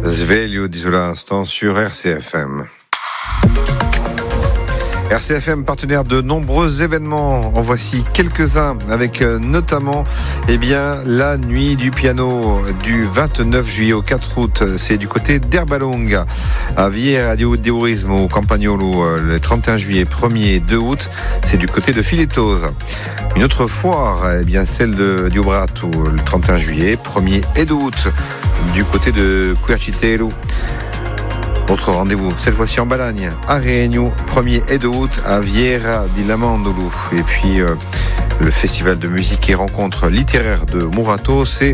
Sveglio d'Isola Instant sur RCFM. RCFM, partenaire de nombreux événements. En voici quelques-uns avec notamment la nuit du piano du 29 juillet au 4 août. C'est du côté d'Erbalonga, à Vieira di Urismo, au Campagnolo, le 31 juillet, 1er et 2 août. C'est du côté de Filetosa. Une autre foire, celle de Diobrato, le 31 juillet, 1er et 2 août, du côté de Quercitello. Autre rendez-vous, cette fois-ci en Balagne, à Réunion, 1er et 2 août, à Vieira di Lamandolo. Et puis, le festival de musique et rencontres littéraires de Murato, c'est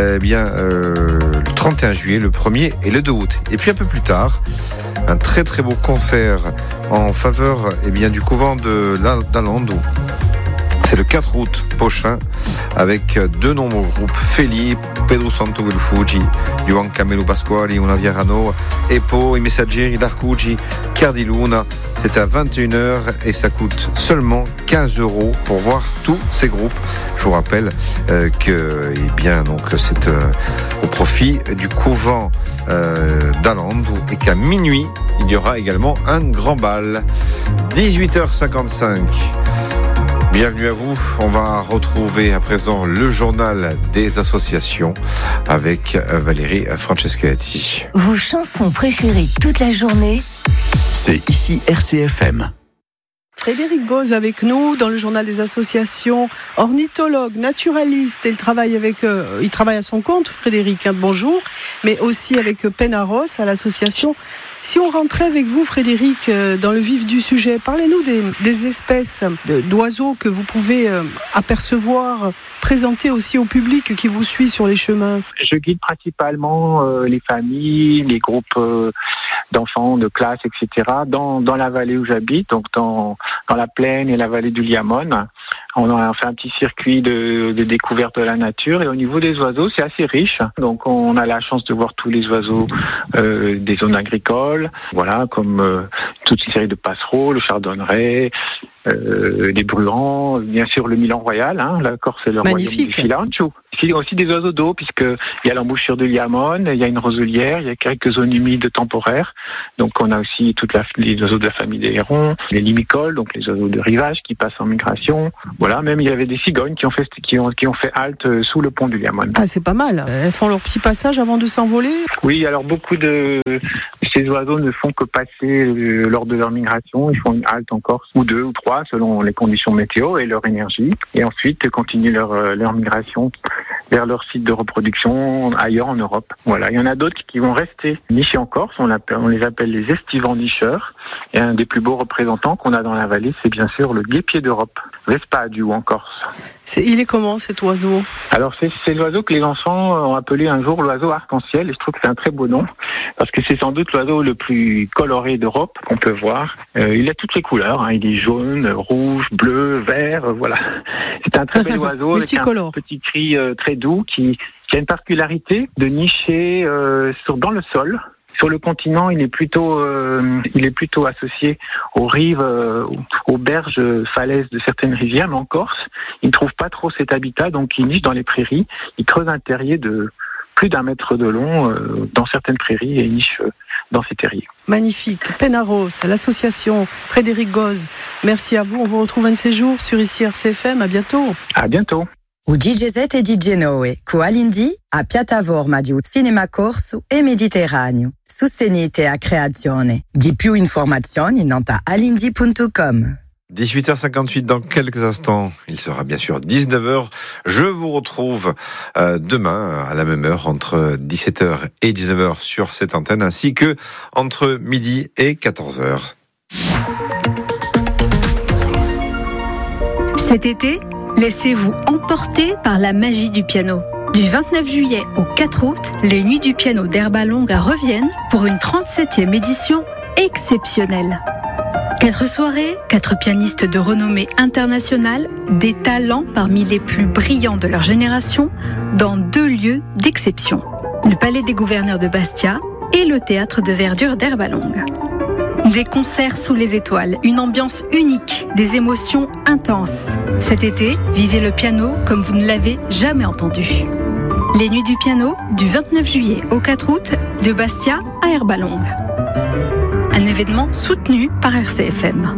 le 31 juillet, le 1er et le 2 août. Et puis, un peu plus tard, un très très beau concert en faveur du couvent d'Alando. C'est le 4 août prochain, avec de nombreux groupes: Feli, Pedro Santo Fuji, Juan Camelo Pasquale, Una Vierano, Epo, I Messaggeri d'Arcucci, Cardiluna. C'est à 21h et ça coûte seulement 15 € pour voir tous ces groupes. Je vous rappelle que c'est au profit du couvent d'Alando et qu'à minuit, il y aura également un grand bal. 18h55. Bienvenue à vous. On va retrouver à présent le journal des associations avec Valérie Franceschetti. Vos chansons préférées toute la journée, c'est ici RCFM. Frédéric Goz avec nous dans le journal des associations, ornithologue, naturaliste, et il travaille à son compte, Frédéric, bonjour, mais aussi avec Penaros à l'association. Si on rentrait avec vous, Frédéric, dans le vif du sujet, parlez-nous des espèces d'oiseaux que vous pouvez apercevoir, présenter aussi au public qui vous suit sur les chemins. Je guide principalement les familles, les groupes d'enfants, de classe, etc. dans la vallée où j'habite, donc dans la plaine et la vallée du Liamone. On a fait un petit circuit de découverte de la nature, et au niveau des oiseaux, c'est assez riche. Donc on a la chance de voir tous les oiseaux des zones agricoles, comme toute une série de passereaux, le chardonneret, des bruants, bien sûr le Milan royal, la Corse et le Magnifique. royaume du Filancio. Il y a aussi des oiseaux d'eau, puisqu'il y a l'embouchure de Liamone, il y a une roselière, il y a quelques zones humides temporaires. Donc on a aussi les oiseaux de la famille des hérons, les limicoles, donc les oiseaux de rivage qui passent en migration. Même il y avait des cigognes qui ont fait halte sous le pont du Liamone. Ah, c'est pas mal. Elles font leur petit passage avant de s'envoler. Oui, alors beaucoup de ces oiseaux ne font que passer lors de leur migration. Ils font une halte en Corse, ou 2 ou 3 selon les conditions météo et leur énergie, et ensuite continuent leur migration vers leur site de reproduction ailleurs en Europe. Il y en a d'autres qui vont rester nichés en Corse. On les appelle les estivants nicheurs. Et un des plus beaux représentants qu'on a dans la vallée, c'est bien sûr le guépier d'Europe, Vespa adieu en Corse. Il est comment cet oiseau ? Alors c'est l'oiseau que les enfants ont appelé un jour l'oiseau arc-en-ciel, et je trouve que c'est un très beau nom, parce que c'est sans doute l'oiseau le plus coloré d'Europe qu'on peut voir. Il a toutes les couleurs, il est jaune, rouge, bleu, vert, C'est un très bel oiseau avec un petit cri très doux qui a une particularité de nicher dans le sol. Sur le continent, il est plutôt associé aux rives, aux berges, falaises de certaines rivières, mais en Corse, il ne trouve pas trop cet habitat, donc il niche dans les prairies. Il creuse un terrier de plus d'1 mètre de long dans certaines prairies, et il niche dans ces terriers. Magnifique. Penaros, l'association Frédéric Goz. Merci à vous. On vous retrouve un de ces jours sur ici RCFM. À bientôt. À bientôt. O DJZ e DJ Noe, co Alindi, a piattaforma di Cinema Corso e Mediterraneo. Sostenete a creazione. Di più informazioni nanta alindi.com. 18h58 dans quelques instants. Il sera bien sûr 19h. Je vous retrouve demain à la même heure, entre 17h et 19h sur cette antenne, ainsi que entre midi et 14h. Cet été, laissez-vous emporter par la magie du piano. Du 29 juillet au 4 août, les Nuits du piano d'Herbalonga reviennent pour une 37e édition exceptionnelle. 4 soirées, 4 pianistes de renommée internationale, des talents parmi les plus brillants de leur génération, dans 2 lieux d'exception. Le Palais des Gouverneurs de Bastia et le Théâtre de Verdure d'Herbalonga. Des concerts sous les étoiles, une ambiance unique, des émotions intenses. Cet été, vivez le piano comme vous ne l'avez jamais entendu. Les Nuits du Piano, du 29 juillet au 4 août, de Bastia à Herbalongue. Un événement soutenu par RCFM.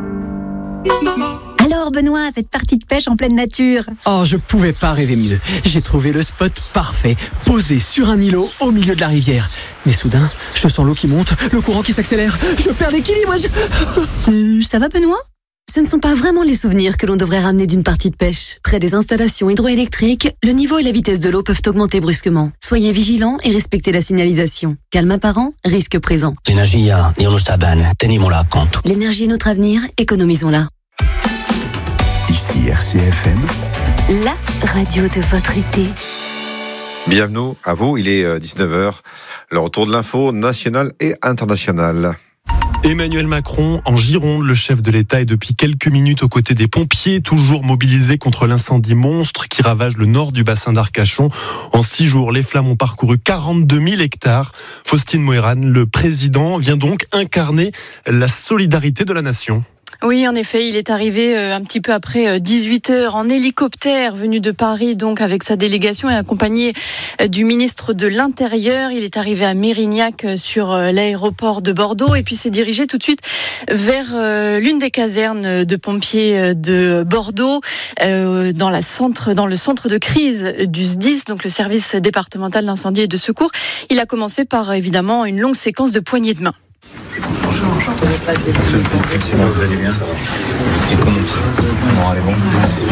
Alors Benoît, cette partie de pêche en pleine nature. Oh, je pouvais pas rêver mieux. J'ai trouvé le spot parfait, posé sur un îlot au milieu de la rivière. Mais soudain, je sens l'eau qui monte, le courant qui s'accélère, je perds l'équilibre. Ça va Benoît ? Ce ne sont pas vraiment les souvenirs que l'on devrait ramener d'une partie de pêche. Près des installations hydroélectriques, le niveau et la vitesse de l'eau peuvent augmenter brusquement. Soyez vigilants et respectez la signalisation. Calme apparent, risque présent. L'énergie L'énergie est notre avenir, économisons-la. Ici RCFM, La radio de votre été. Bienvenue à vous, il est 19h, le retour de l'info nationale et internationale. Emmanuel Macron en Gironde, le chef de l'État est depuis quelques minutes aux côtés des pompiers, toujours mobilisés contre l'incendie monstre qui ravage le nord du bassin d'Arcachon. En 6 jours, les flammes ont parcouru 42 000 hectares. Faustine Moëran, le président, vient donc incarner la solidarité de la nation. Oui, en effet, il est arrivé un petit peu après 18h en hélicoptère venu de Paris, donc avec sa délégation et accompagné du ministre de l'Intérieur. Il est arrivé à Mérignac sur l'aéroport de Bordeaux et puis s'est dirigé tout de suite vers l'une des casernes de pompiers de Bordeaux, dans le centre de crise du SDIS, donc le service départemental d'incendie et de secours. Il a commencé par évidemment une longue séquence de poignées de main. Vous allez bien ? Et comment le moral est bon ?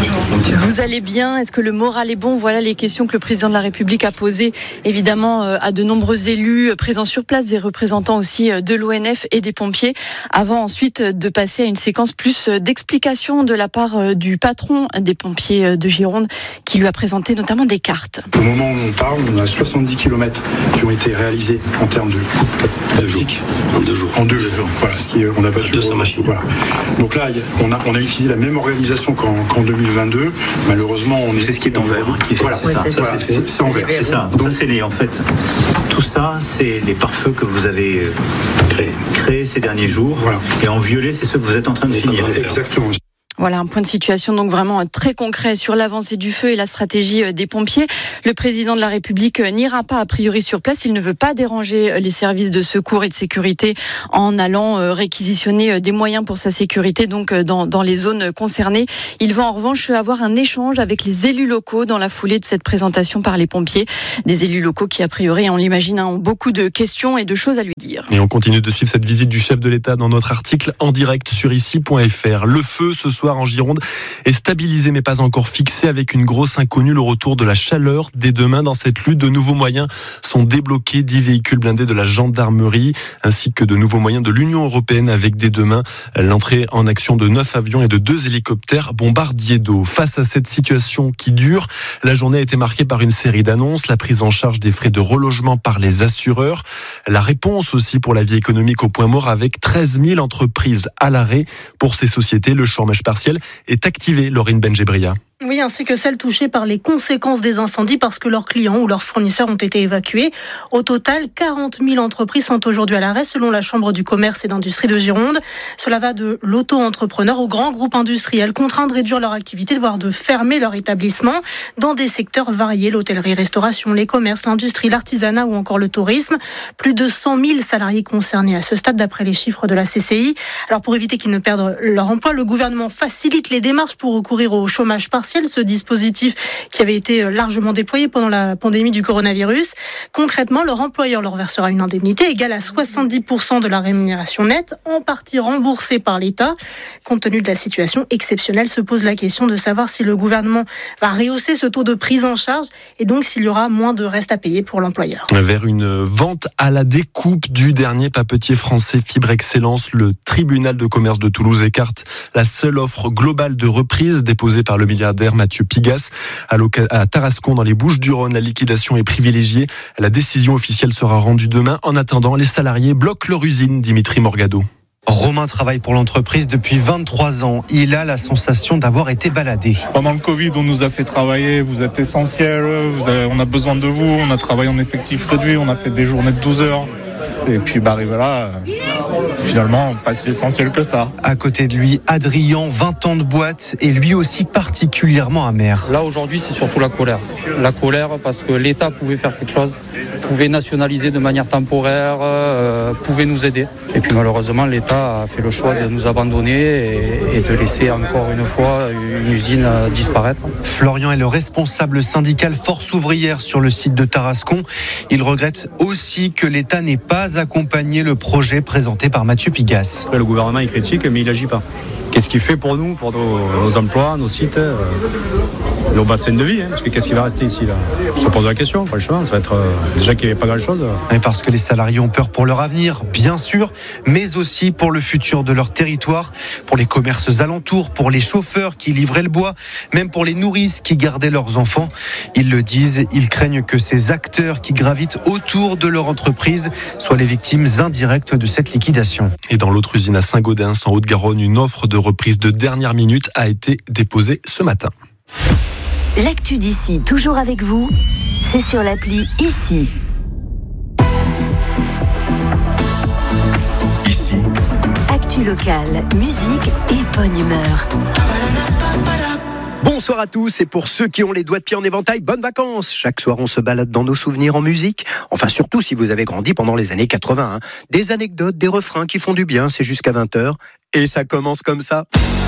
Vous allez bien ? Est-ce que le moral est bon ? Voilà les questions que le président de la République a posées évidemment à de nombreux élus présents sur place, des représentants aussi de l'ONF et des pompiers, avant ensuite de passer à une séquence plus d'explications de la part du patron des pompiers de Gironde qui lui a présenté notamment des cartes. Au moment où on parle, on a 70 km qui ont été réalisés en termes de coupe tactique. En 2 jours. En 2 jours. Voilà, ce qui on a battu 200 machines. Voilà. Donc là, on a utilisé la même organisation qu'en 2022. Malheureusement, c'est ce qui est en vert. Voilà, c'est en vert. C'est ça. Donc, ça, c'est en fait, tout ça, c'est les pare-feux que vous avez créés ces derniers jours. Voilà. Et en violet, c'est ceux que vous êtes en train de finir. Exactement. Voilà un point de situation donc vraiment très concret sur l'avancée du feu et la stratégie des pompiers. Le président de la République n'ira pas a priori sur place. Il ne veut pas déranger les services de secours et de sécurité en allant réquisitionner des moyens pour sa sécurité donc dans les zones concernées. Il va en revanche avoir un échange avec les élus locaux dans la foulée de cette présentation par les pompiers. Des élus locaux qui a priori, on l'imagine, ont beaucoup de questions et de choses à lui dire. Et on continue de suivre cette visite du chef de l'État dans notre article en direct sur ici.fr. Le feu ce soir en Gironde est stabilisé mais pas encore fixé avec une grosse inconnue, le retour de la chaleur dès demain dans cette lutte. De nouveaux moyens sont débloqués, 10 véhicules blindés de la gendarmerie ainsi que de nouveaux moyens de l'Union européenne avec dès demain l'entrée en action de 9 avions et de 2 hélicoptères bombardiers d'eau. Face à cette situation qui dure, la journée a été marquée par une série d'annonces, la prise en charge des frais de relogement par les assureurs, la réponse aussi pour la vie économique au point mort avec 13 000 entreprises à l'arrêt. Pour ces sociétés, le chômage partiel est activé, Laurine Benjebria. Oui, ainsi que celles touchées par les conséquences des incendies parce que leurs clients ou leurs fournisseurs ont été évacués. Au total, 40 000 entreprises sont aujourd'hui à l'arrêt selon la Chambre du commerce et d'industrie de Gironde. Cela va de l'auto-entrepreneur aux grands groupes industriels contraints de réduire leur activité, voire de fermer leur établissement dans des secteurs variés, l'hôtellerie, restauration, les commerces, l'industrie, l'artisanat ou encore le tourisme. Plus de 100 000 salariés concernés à ce stade d'après les chiffres de la CCI. Alors pour éviter qu'ils ne perdent leur emploi, le gouvernement facilite les démarches pour recourir au chômage partiel. Ce dispositif qui avait été largement déployé pendant la pandémie du coronavirus. Concrètement, leur employeur leur versera une indemnité égale à 70% de la rémunération nette, en partie remboursée par l'État. Compte tenu de la situation exceptionnelle, se pose la question de savoir si le gouvernement va rehausser ce taux de prise en charge et donc s'il y aura moins de reste à payer pour l'employeur. Vers une vente à la découpe du dernier papetier français Fibre Excellence, le tribunal de commerce de Toulouse écarte la seule offre globale de reprise déposée par le milliardaire Mathieu Pigasse à Tarascon dans les Bouches-du-Rhône. La liquidation est privilégiée. La décision officielle sera rendue demain. En attendant, les salariés bloquent leur usine. Dimitri Morgado. Romain travaille pour l'entreprise depuis 23 ans. Il a la sensation d'avoir été baladé. Pendant le Covid, on nous a fait travailler. Vous êtes essentiel. On a besoin de vous. On a travaillé en effectif réduit. On a fait des journées de 12 heures. Et puis arriver là, finalement, pas si essentiel que ça. À côté de lui, Adrien, 20 ans de boîte, et lui aussi particulièrement amer. Là, aujourd'hui, c'est surtout la colère. La colère parce que l'État pouvait faire quelque chose, pouvait nationaliser de manière temporaire, pouvait nous aider. Et puis malheureusement, l'État a fait le choix de nous abandonner et de laisser encore une fois une usine disparaître. Florian est le responsable syndical Force ouvrière sur le site de Tarascon. Il regrette aussi que l'État n'ait pas accompagné le projet présenté par Mathieu Pigasse. Le gouvernement il critique, mais il n'agit pas. Qu'est-ce qu'il fait pour nous, pour nos emplois, nos sites, nos bassins de vie, parce que qu'est-ce qui va rester ici là ? On se pose la question, franchement, ça va être déjà qu'il n'y avait pas grand-chose. Et parce que les salariés ont peur pour leur avenir, bien sûr, mais aussi pour le futur de leur territoire, pour les commerces alentours, pour les chauffeurs qui livraient le bois, même pour les nourrices qui gardaient leurs enfants. Ils le disent, ils craignent que ces acteurs qui gravitent autour de leur entreprise soient les victimes indirectes de cette liquidation. Et dans l'autre usine à Saint-Gaudens, en Haute-Garonne, une offre de reprise de dernière minute a été déposée ce matin. L'actu d'ici, toujours avec vous, c'est sur l'appli Ici. Ici. Actu locale, musique et bonne humeur. Bonsoir à tous, et pour ceux qui ont les doigts de pied en éventail, bonnes vacances. Chaque soir on se balade dans nos souvenirs en musique. Enfin surtout si vous avez grandi pendant les années 80. Des anecdotes, des refrains qui font du bien, c'est jusqu'à 20h. Et ça commence comme ça.